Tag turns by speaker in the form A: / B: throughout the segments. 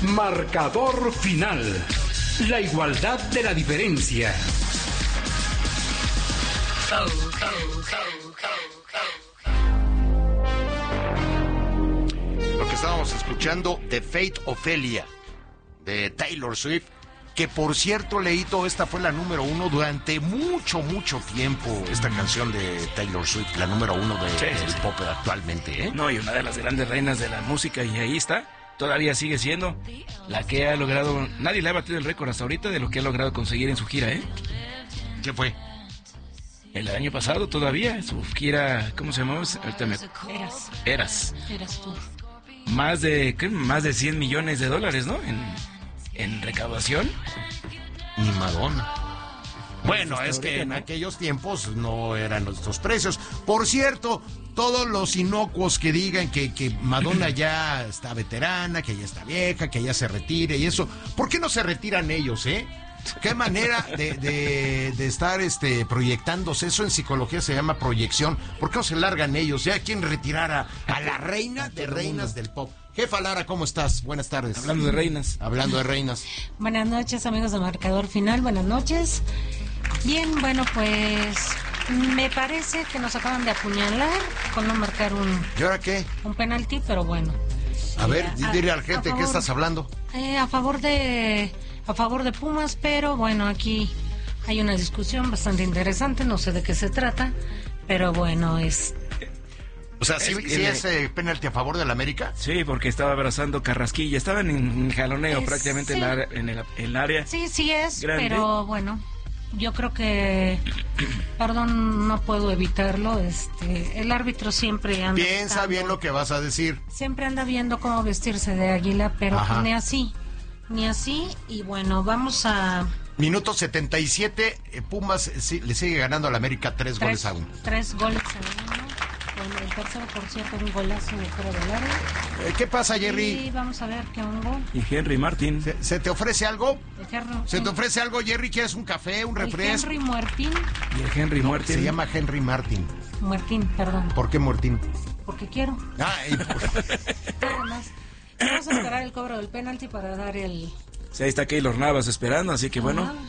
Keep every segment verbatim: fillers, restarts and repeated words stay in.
A: Marcador final. La igualdad de la diferencia.
B: Lo que estábamos escuchando, The Fate Ophelia, de Taylor Swift, que por cierto, Leito, esta fue la número uno durante mucho, mucho tiempo, esta canción de Taylor Swift, la número uno de, sí, del sí. pop actualmente, ¿eh?
C: No, y una de las grandes reinas de la música, y ahí está, todavía sigue siendo la que ha logrado, nadie le ha batido el récord hasta ahorita de lo que ha logrado conseguir en su gira, ¿eh?
B: ¿Qué fue?
C: El año pasado todavía, su gira, ¿cómo se llamaba? Ahorita me...
D: Eras.
C: Eras.
D: Eras tú.
C: Más de, ¿qué? Más de cien millones de dólares, ¿no? En, en recaudación.
B: Ni Madonna. Bueno, es que en aquellos tiempos no eran nuestros precios. Por cierto, todos los inocuos que digan que, que Madonna ya está veterana, que ya está vieja, que ya se retire y eso, ¿por qué no se retiran ellos, eh? Qué manera de, de, de estar este, proyectándose. Eso en psicología se llama proyección. ¿Por qué no se largan ellos? Ya quieren retirar a, a la reina de reinas del pop. Jefa Lara, ¿cómo estás? Buenas tardes.
C: Hablando de reinas.
B: Hablando de reinas.
D: Buenas noches, amigos de Marcador Final. Buenas noches. Bien, bueno, pues me parece que nos acaban de apuñalar con no marcar un...
B: ¿Y ahora qué?
D: Un penalti, pero bueno.
B: A ver, a, dile a la gente, ¿qué estás hablando?
D: Eh, a favor de... A favor de Pumas, pero bueno, aquí hay una discusión bastante interesante, no sé de qué se trata, pero bueno, es...
B: O sea, ¿sí es, ¿sí es eh, penalti a favor del América?
C: Sí, porque estaba abrazando Carrasquilla, estaban en jaloneo es, prácticamente sí. en, la, en el, el área.
D: Sí, sí es,
C: grande.
D: Pero bueno, yo creo que, perdón, no puedo evitarlo, este, el árbitro siempre anda...
B: Piensa buscando, bien lo que vas a decir.
D: Siempre anda viendo cómo vestirse de águila, pero ni así. Ni así, y bueno, vamos a...
B: Minuto setenta y siete, Pumas sí, le sigue ganando al América tres, tres goles a uno.
D: Tres goles a uno. Bueno, el tercero, por cierto, un golazo de fuera del área.
B: Eh, ¿Qué pasa, Jerry?
D: Sí, vamos a ver qué un gol.
C: Y Henry Martín.
B: ¿Se, ¿se te ofrece algo?
D: Henry,
B: ¿Se te ofrece algo, Jerry? ¿Quieres un café, un refresco?
D: Henry Martín.
C: Y el Henry
B: no,
C: Martín.
B: Se llama Henry Martín.
D: Martín, perdón.
B: ¿Por qué Martín?
D: Porque quiero.
B: Ah, y por...
D: Nada más. Vamos a esperar el cobro del penalti para dar el...
C: Sí, ahí está Keylor Navas esperando, así que bueno. Ah.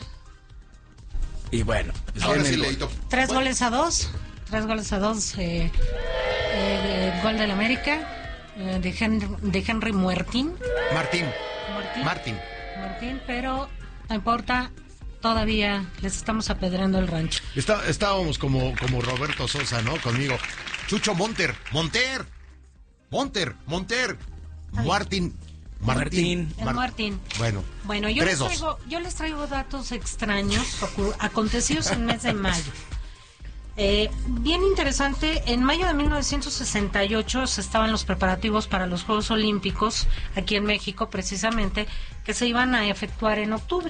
C: Y bueno.
B: Ahora sí, Leito.
D: Tres
B: bueno.
D: goles a dos. Tres goles a dos. Eh, eh, gol del América. Eh, de, Henry, de Henry Martín.
B: Martín.
D: Martín.
B: Martín.
D: Martín, pero no importa. Todavía les estamos apedreando el rancho.
B: Está, estábamos como, como Roberto Sosa, ¿no? Conmigo. Chucho Monter. Monter. Monter. Monter. Ay. Martín. Martín.
D: El Martín.
B: Bueno,
D: bueno yo, les traigo, yo les traigo datos extraños acontecidos en el mes de mayo. Eh, bien interesante, en mayo de mil novecientos sesenta y ocho se estaban los preparativos para los Juegos Olímpicos, aquí en México precisamente, que se iban a efectuar en octubre.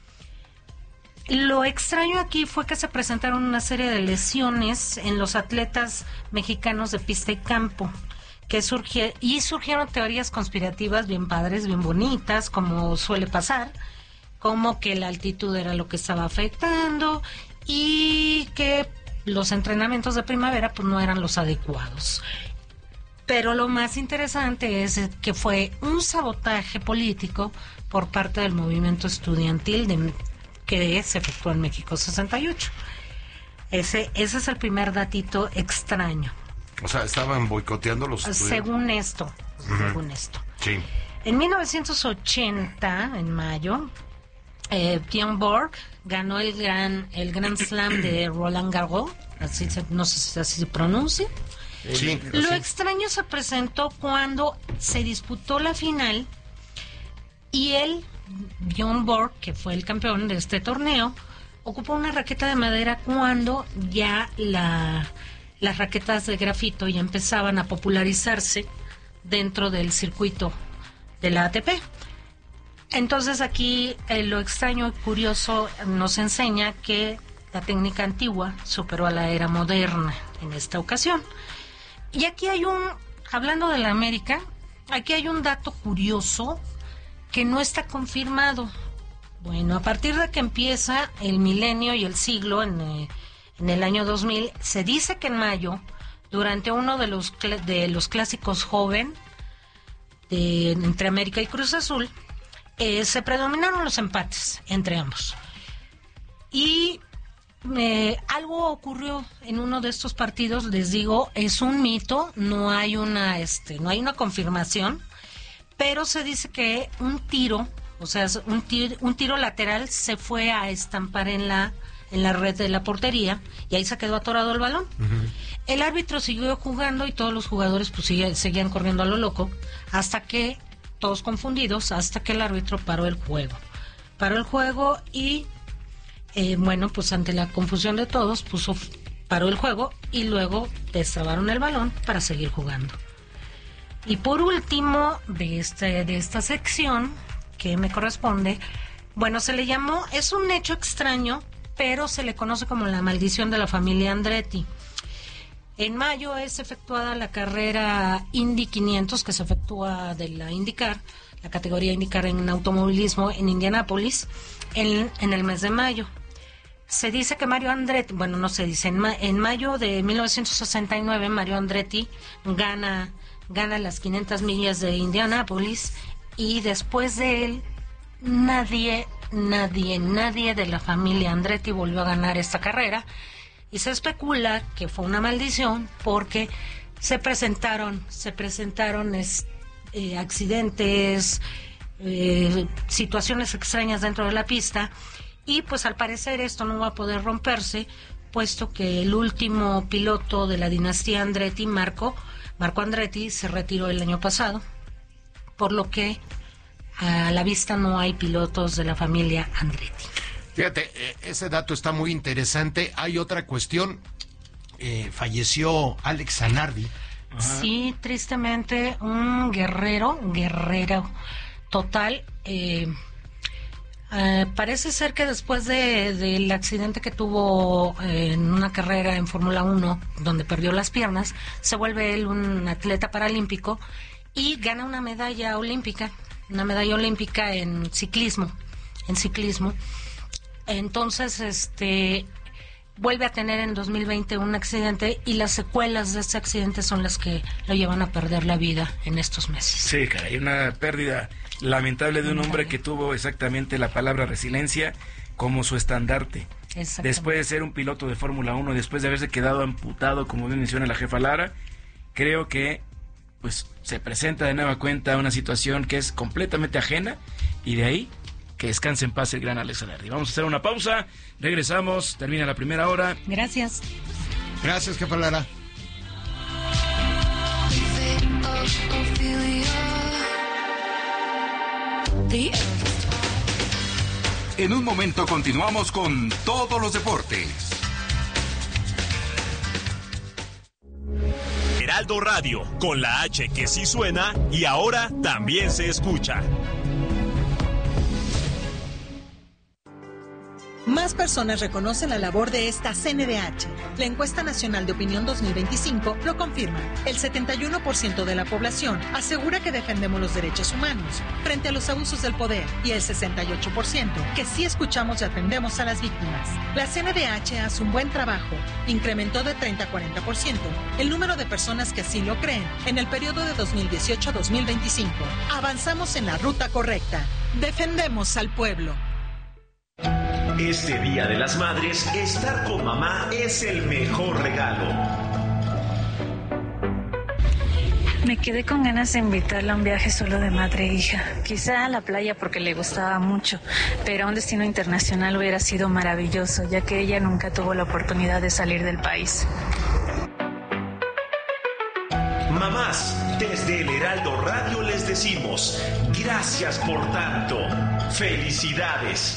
D: Lo extraño aquí fue que se presentaron una serie de lesiones en los atletas mexicanos de pista y campo. Que surgie, y surgieron teorías conspirativas bien padres, bien bonitas, como suele pasar, como que la altitud era lo que estaba afectando y que los entrenamientos de primavera pues no eran los adecuados. Pero lo más interesante es que fue un sabotaje político por parte del movimiento estudiantil de, que se efectuó en México sesenta y ocho. Ese, ese es el primer datito extraño.
B: O sea, estaban boicoteando los estudiantes.
D: Según esto, uh-huh. según esto.
B: Sí.
D: En mil novecientos ochenta, en mayo, eh, Bjorn Borg ganó el gran el Grand Slam de Roland Garros, así se, no sé si así se pronuncia.
B: Sí,
D: Lo
B: sí.
D: extraño se presentó cuando se disputó la final y él, Bjorn Borg, que fue el campeón de este torneo, ocupó una raqueta de madera cuando ya la... las raquetas de grafito ya empezaban a popularizarse dentro del circuito de la A T P. Entonces aquí eh, lo extraño y curioso nos enseña que la técnica antigua superó a la era moderna en esta ocasión. Y aquí hay un, hablando de la América, aquí hay un dato curioso que no está confirmado. Bueno, a partir de que empieza el milenio y el siglo en... Eh, En el año dos mil, se dice que en mayo, durante uno de los de los clásicos joven de entre América y Cruz Azul, eh, se predominaron los empates entre ambos. Y eh, algo ocurrió en uno de estos partidos, les digo, es un mito, no hay una, este, no hay una confirmación, pero se dice que un tiro, o sea, un tiro, un tiro lateral se fue a estampar en la en la red de la portería y ahí se quedó atorado el balón. Uh-huh. El árbitro siguió jugando y todos los jugadores pues sigue, seguían corriendo a lo loco hasta que, todos confundidos, hasta que el árbitro paró el juego. Paró el juego y, eh, bueno, pues ante la confusión de todos, puso, paró el juego y luego destrabaron el balón para seguir jugando. Y por último, de, este, de esta sección que me corresponde, bueno, se le llamó, es un hecho extraño, pero se le conoce como la maldición de la familia Andretti. En mayo es efectuada la carrera Indy quinientos, que se efectúa de la IndyCar, la categoría IndyCar en automovilismo en Indianápolis, en, en el mes de mayo. Se dice que Mario Andretti, bueno, no se dice, en, ma, en mayo de mil novecientos sesenta y nueve Mario Andretti gana, gana las quinientas millas de Indianápolis y después de él nadie... Nadie, nadie de la familia Andretti volvió a ganar esta carrera y se especula que fue una maldición porque se presentaron, se presentaron es, eh, accidentes, eh, situaciones extrañas dentro de la pista y pues al parecer esto no va a poder romperse puesto que el último piloto de la dinastía Andretti, Marco, Marco Andretti, se retiró el año pasado, por lo que a la vista no hay pilotos de la familia Andretti.
B: Fíjate, ese dato está muy interesante. Hay otra cuestión. Eh, falleció Alex Zanardi.
D: Sí, tristemente, un guerrero, guerrero total. Eh, eh, parece ser que después de, del accidente que tuvo eh, en una carrera en Fórmula uno, donde perdió las piernas, se vuelve él un atleta paralímpico y gana una medalla olímpica. Una medalla olímpica en ciclismo, en ciclismo. Entonces, este, vuelve a tener en dos mil veinte un accidente y las secuelas de este accidente son las que lo llevan a perder la vida en estos meses.
C: Sí, caray, una pérdida lamentable de un hombre que tuvo exactamente la palabra resiliencia como su estandarte. Después de ser un piloto de Fórmula uno, después de haberse quedado amputado, como bien menciona la jefa Lara, creo que pues se presenta de nueva cuenta una situación que es completamente ajena y de ahí que descanse en paz el gran Alex Zanardi. Vamos a hacer una pausa, regresamos, termina la primera hora.
D: Gracias.
B: Gracias, jefa Lara.
A: En un momento continuamos con todos los deportes.
E: Heraldo Radio, con la H que sí suena y ahora también se escucha.
F: Más personas reconocen la labor de esta C N D H. La encuesta nacional de opinión dos mil veinticinco lo confirma. El setenta y uno por ciento de la población asegura que defendemos los derechos humanos frente a los abusos del poder y el sesenta y ocho por ciento que sí escuchamos y atendemos a las víctimas. La C N D H hace un buen trabajo. Incrementó de treinta a cuarenta por ciento el número de personas que así lo creen en el periodo de dos mil dieciocho a dos mil veinticinco. Avanzamos en la ruta correcta. Defendemos al pueblo.
E: Este Día de las Madres, estar con mamá es el mejor regalo.
G: Me quedé con ganas de invitarla a un viaje solo de madre e hija. Quizá a la playa porque le gustaba mucho, pero a un destino internacional hubiera sido maravilloso, ya que ella nunca tuvo la oportunidad de salir del país.
E: Mamás, desde el Heraldo Radio les decimos, gracias por tanto. Felicidades.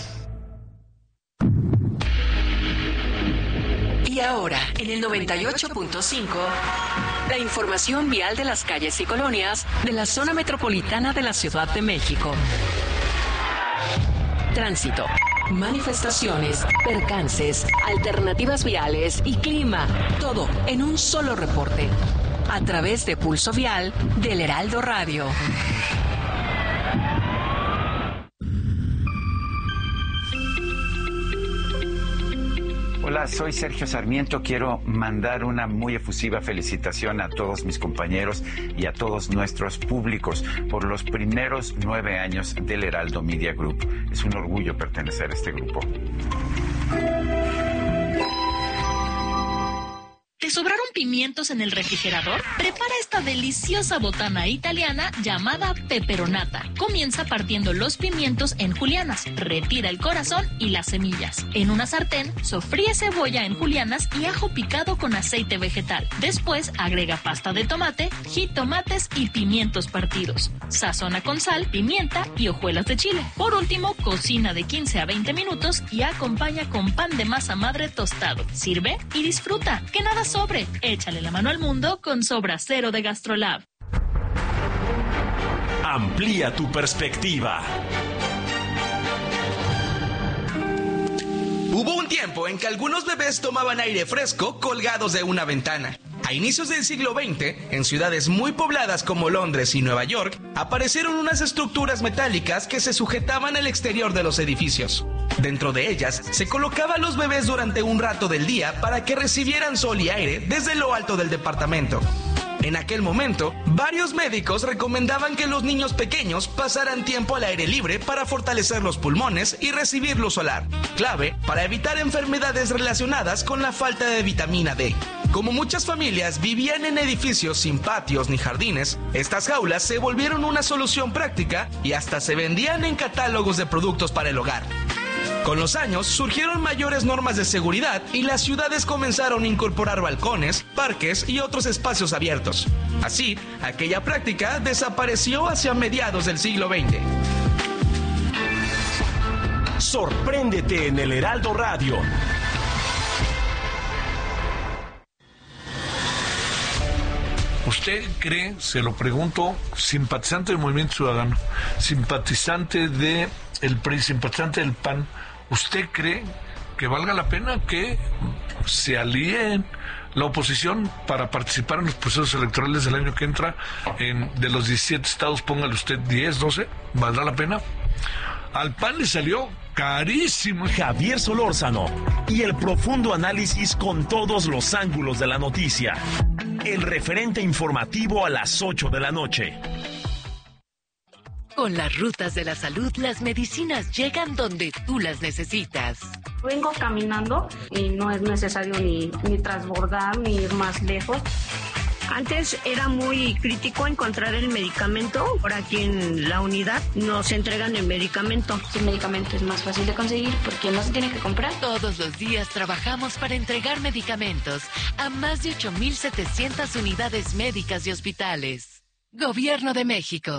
H: Y ahora, en el noventa y ocho punto cinco, la información vial de las calles y colonias de la zona metropolitana de la Ciudad de México. Tránsito, manifestaciones, percances, alternativas viales y clima. Todo en un solo reporte. A través de Pulso Vial del Heraldo Radio.
I: Hola, Hola, soy Sergio Sarmiento. Quiero mandar una muy efusiva felicitación a todos mis compañeros y a todos nuestros públicos por los primeros nueve años del Heraldo Media Group. Es un orgullo pertenecer a este grupo.
J: ¿Te sobraron pimientos en el refrigerador? Prepara esta deliciosa botana italiana llamada peperonata. Comienza partiendo los pimientos en julianas, retira el corazón y las semillas. En una sartén, sofríe cebolla en julianas y ajo picado con aceite vegetal. Después, agrega pasta de tomate, jitomates y pimientos partidos. Sazona con sal, pimienta y hojuelas de chile. Por último, cocina de quince a veinte minutos y acompaña con pan de masa madre tostado. Sirve y disfruta. Que nada sobre. Échale la mano al mundo con Sobra Cero de GastroLab.
E: Amplía tu perspectiva.
K: Hubo un tiempo en que algunos bebés tomaban aire fresco colgados de una ventana. A inicios del siglo veinte, en ciudades muy pobladas como Londres y Nueva York, aparecieron unas estructuras metálicas que se sujetaban al exterior de los edificios. Dentro de ellas, se colocaba a los bebés durante un rato del día para que recibieran sol y aire desde lo alto del departamento. En aquel momento, varios médicos recomendaban que los niños pequeños pasaran tiempo al aire libre para fortalecer los pulmones y recibir luz solar, clave para evitar enfermedades relacionadas con la falta de vitamina D. Como muchas familias vivían en edificios sin patios ni jardines, estas jaulas se volvieron una solución práctica y hasta se vendían en catálogos de productos para el hogar. Con los años surgieron mayores normas de seguridad y las ciudades comenzaron a incorporar balcones, parques y otros espacios abiertos. Así, aquella práctica desapareció hacia mediados del siglo veinte.
E: Sorpréndete en el Heraldo Radio.
L: ¿Usted cree, se lo pregunto, simpatizante del Movimiento Ciudadano, simpatizante de el P R I, simpatizante del P A N, ¿usted cree que valga la pena que se alíen la oposición para participar en los procesos electorales del año que entra? En, de los diecisiete estados, póngale usted diez, doce, ¿valdrá la pena? Al P A N le salió carísimo.
E: Javier Solórzano y el profundo análisis con todos los ángulos de la noticia. El referente informativo a las ocho de la noche.
H: Con las rutas de la salud, las medicinas llegan donde tú las necesitas.
M: Vengo caminando y no es necesario ni, ni transbordar ni ir más lejos. Antes era muy crítico encontrar el medicamento. Por aquí en la unidad nos entregan el medicamento.
N: El medicamento es más fácil de conseguir porque no se tiene que comprar.
H: Todos los días trabajamos para entregar medicamentos a más de ocho mil setecientas unidades médicas y hospitales. Gobierno de México.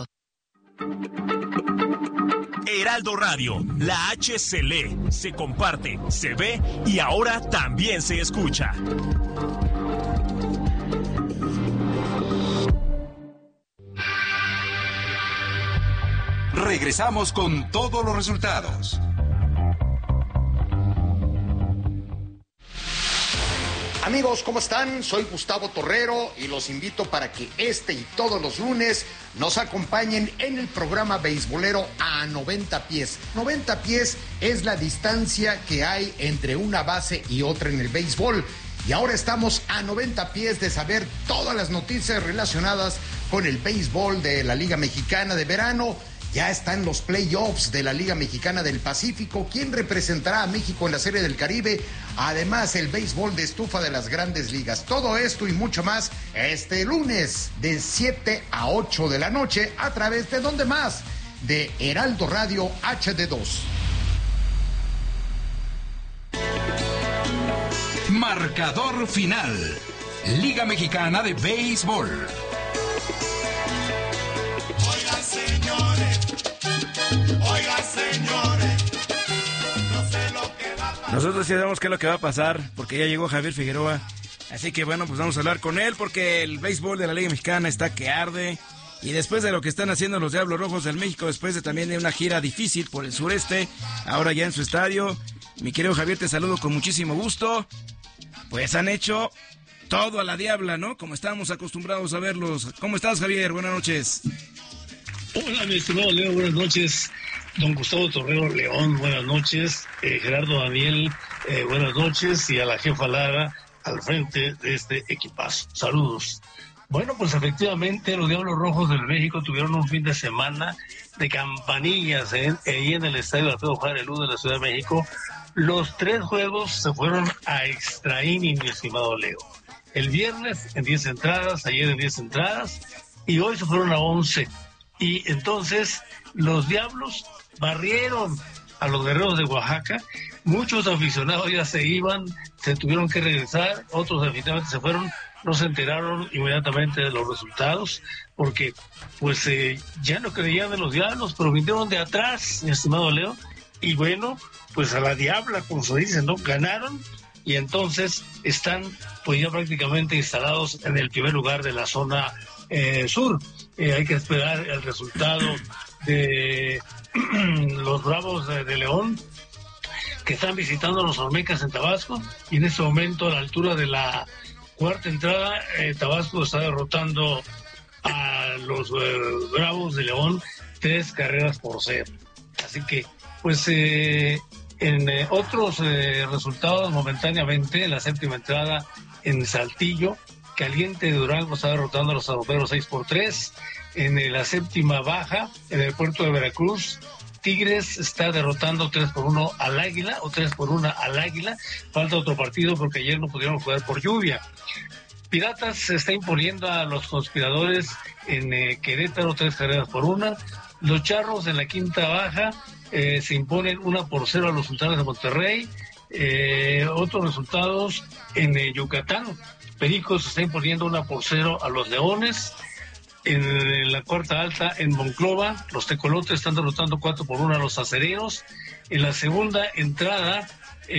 E: Heraldo Radio, la H se lee, se comparte, se ve y ahora también se escucha.
A: Regresamos con todos los resultados.
O: Amigos, ¿cómo están? Soy Gustavo Torrero y los invito para que este y todos los lunes nos acompañen en el programa beisbolero a noventa pies. noventa pies es la distancia que hay entre una base y otra en el béisbol. Y ahora estamos a noventa pies de saber todas las noticias relacionadas con el béisbol de la Liga Mexicana de Verano. Ya están los playoffs de la Liga Mexicana del Pacífico. ¿Quién representará a México en la Serie del Caribe? Además, el béisbol de estufa de las Grandes Ligas. Todo esto y mucho más este lunes de siete a ocho de la noche a través de ¿dónde más? De Heraldo Radio H D dos.
A: Marcador final. Liga Mexicana de Béisbol.
P: Oigan, señores, oigan, señores, no sé lo que va a pasar.
C: Nosotros ya sabemos qué es lo que va a pasar, porque ya llegó Javier Figueroa. Así que bueno, pues vamos a hablar con él, porque el béisbol de la Liga Mexicana está que arde. Y después de lo que están haciendo los Diablos Rojos del México, después de también de una gira difícil por el sureste, ahora ya en su estadio, mi querido Javier, te saludo con muchísimo gusto. Pues han hecho todo a la diabla, ¿no? Como estábamos acostumbrados a verlos. ¿Cómo estás, Javier? Buenas noches.
Q: Hola, mi estimado Leo, buenas noches. don Gustavo Torrero León, buenas noches, eh, Gerardo Daniel, eh, buenas noches, y a la jefa Lara al frente de este equipazo. Saludos. Bueno, pues efectivamente los Diablos Rojos del México tuvieron un fin de semana de campanillas ahí en, en el estadio Alfredo Harelú de la Ciudad de México. Los tres juegos se fueron a extra inning, mi estimado Leo. El viernes en diez entradas, ayer en diez entradas, y hoy se fueron a once. Y entonces los Diablos barrieron a los Guerreros de Oaxaca. Muchos aficionados ya se iban, se tuvieron que regresar, otros definitivamente se fueron, no se enteraron inmediatamente de los resultados, porque pues eh, ya no creían en los Diablos, pero vinieron de atrás, mi estimado Leo, y bueno, pues a la diabla, como se dice, ¿no? Ganaron, y entonces están pues ya prácticamente instalados en el primer lugar de la zona eh, sur. Eh, hay que esperar el resultado de los Bravos de, de León, que están visitando a los Olmecas en Tabasco, y en este momento a la altura de la cuarta entrada, eh, Tabasco está derrotando a los eh, Bravos de León tres carreras por cero. Así que, pues, eh, en eh, otros eh, resultados momentáneamente, en la séptima entrada en Saltillo, Caliente de Durango está derrotando a los Aroperos seis por tres. En eh, la séptima baja, en el puerto de Veracruz, Tigres está derrotando tres por uno al Águila, o tres por uno al Águila. Falta otro partido porque ayer no pudieron jugar por lluvia. Piratas se está imponiendo a los Conspiradores en eh, Querétaro, tres carreras por una. Los Charros en la quinta baja eh, se imponen una por cero a los Sultanes de Monterrey. Eh, otros resultados en eh, Yucatán. Pericos se está imponiendo una por cero a los Leones. En la cuarta alta, en Monclova, los Tecolotes están derrotando cuatro por uno a los Acereros. En la segunda entrada,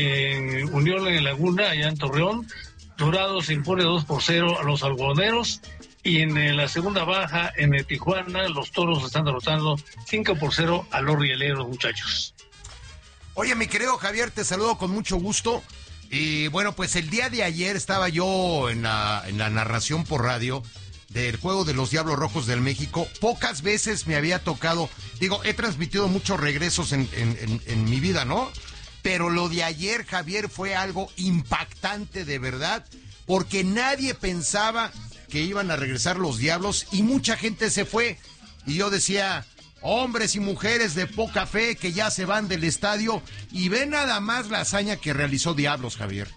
Q: en Unión en Laguna, allá en Torreón, Dorado se impone dos por cero a los Algodoneros. Y en la segunda baja, en Tijuana, los Toros están derrotando cinco por cero a los Rieleros, muchachos.
B: Oye, mi querido Javier, te saludo con mucho gusto. Y bueno, pues el día de ayer estaba yo en la, en la narración por radio del juego de los Diablos Rojos del México. Pocas veces me había tocado, digo, he transmitido muchos regresos en, en, en, en mi vida, ¿no? Pero lo de ayer, Javier, fue algo impactante de verdad, porque nadie pensaba que iban a regresar los Diablos y mucha gente se fue. Y yo decía, hombres y mujeres de poca fe que ya se van del estadio, y ve nada más la hazaña que realizó Diablos, Javier.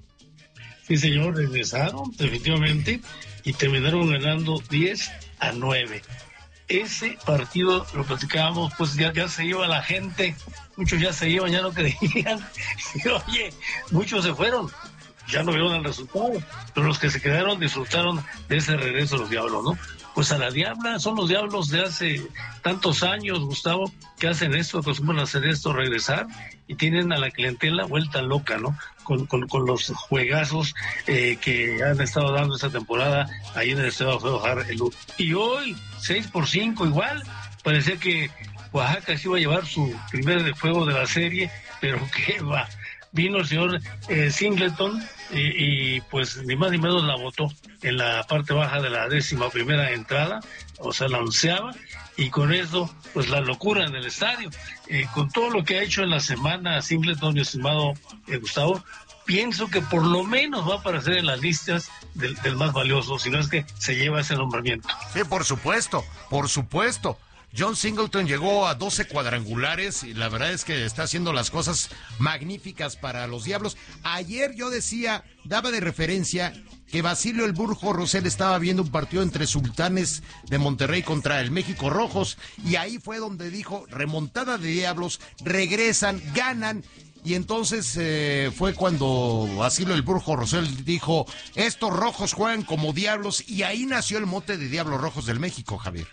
Q: Sí, señor, regresaron definitivamente y terminaron ganando diez a nueve. Ese partido, lo platicábamos, pues ya, ya se iba la gente, muchos ya se iban, ya no creían. Y, oye, muchos se fueron, ya no vieron el resultado, pero los que se quedaron disfrutaron de ese regreso de los Diablos, ¿no? Pues a la diabla, son los Diablos de hace tantos años, Gustavo, que hacen esto, acostumbran a hacer esto, regresar, y tienen a la clientela vuelta loca, ¿no? Con, con, con los juegazos eh, que han estado dando esta temporada ahí en el estadio Alfredo Harelú. Y hoy, seis por cinco igual, parecía que Oaxaca se iba a llevar su primer juego de la serie, pero qué va. Vino el señor eh, Singleton y, y pues ni más ni menos la botó en la parte baja de la décima primera entrada, o sea, la onceava, y con eso, pues la locura en el estadio. Eh, con todo lo que ha hecho en la semana Singleton, mi estimado eh, Gustavo, pienso que por lo menos va a aparecer en las listas del, del más valioso, si no es que se lleva ese nombramiento.
B: Sí, por supuesto, por supuesto. John Singleton llegó a doce cuadrangulares y la verdad es que está haciendo las cosas magníficas para los Diablos. Ayer yo decía, daba de referencia que Basilio El Burro Rosell estaba viendo un partido entre Sultanes de Monterrey contra el México Rojos, y ahí fue donde dijo, remontada de Diablos, regresan, ganan. Y entonces eh, fue cuando Basilio El Burro Rosell dijo, estos rojos juegan como Diablos, y ahí nació el mote de Diablos Rojos del México, Javier.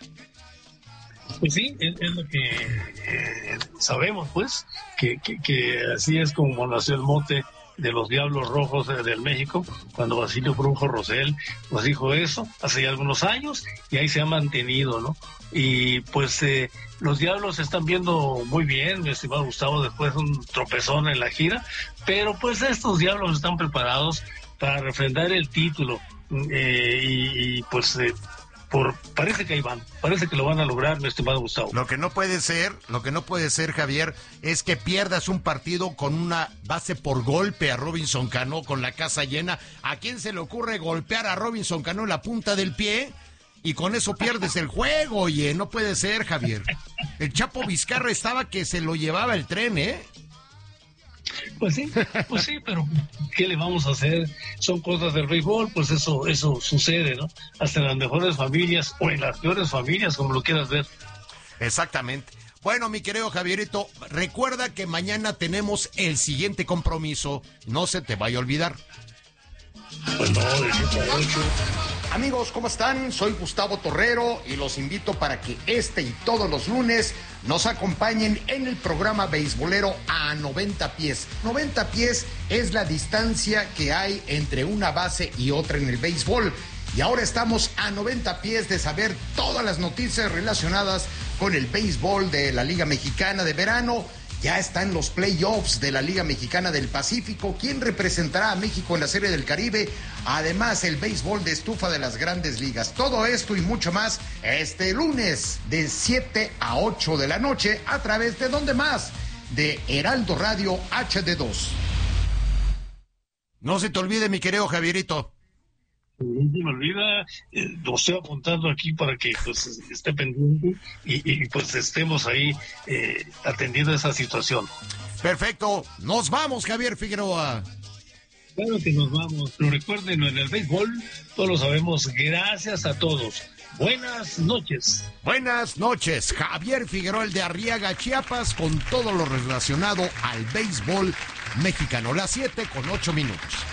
Q: Pues sí, es, es lo que eh, sabemos, pues, que, que, que así es como nació el mote de los Diablos Rojos eh, del México, cuando Basilio Brujo Rosell nos dijo eso hace ya algunos años, y ahí se ha mantenido, ¿no? Y pues eh, los Diablos se están viendo muy bien, mi estimado Gustavo, después de un tropezón en la gira, pero pues estos Diablos están preparados para refrendar el título, eh, y, y pues... Eh, por parece que ahí van, parece que lo van a lograr, mi estimado Gustavo.
B: Lo que no puede ser, lo que no puede ser, Javier, es que pierdas un partido con una base por golpe a Robinson Cano con la casa llena. ¿A quién se le ocurre golpear a Robinson Cano en la punta del pie? Y con eso pierdes el juego, oye, no puede ser, Javier. El Chapo Vizcarra estaba que se lo llevaba el tren, ¿eh?
Q: Pues sí, pues sí, pero ¿qué le vamos a hacer? Son cosas del béisbol, pues eso, eso sucede, ¿no? Hasta en las mejores familias o en las peores familias, como lo quieras ver.
B: Exactamente. Bueno, mi querido Javierito, recuerda que mañana tenemos el siguiente compromiso. No se te vaya a olvidar.
Q: Pues no, de siete a ocho.
O: Amigos, ¿cómo están? Soy Gustavo Torrero y los invito para que este y todos los lunes nos acompañen en el programa beisbolero a noventa pies. noventa pies es la distancia que hay entre una base y otra en el béisbol. Y ahora estamos a noventa pies de saber todas las noticias relacionadas con el béisbol de la Liga Mexicana de Verano. Ya están los playoffs de la Liga Mexicana del Pacífico. ¿Quién representará a México en la Serie del Caribe? Además, el béisbol de estufa de las Grandes Ligas. Todo esto y mucho más este lunes de siete a ocho de la noche a través de ¿dónde más? De Heraldo Radio H D dos.
B: No se te olvide, mi querido Javierito.
Q: No se me olvida, eh, lo estoy apuntando aquí para que pues esté pendiente y, y pues estemos ahí eh, atendiendo esa situación.
B: Perfecto, nos vamos, Javier Figueroa.
Q: Claro que nos vamos, pero recuerden, en el béisbol todos lo sabemos, gracias a todos. Buenas noches.
B: Buenas noches, Javier Figueroa, el de Arriaga, Chiapas, con todo lo relacionado al béisbol mexicano. Las siete con ocho minutos.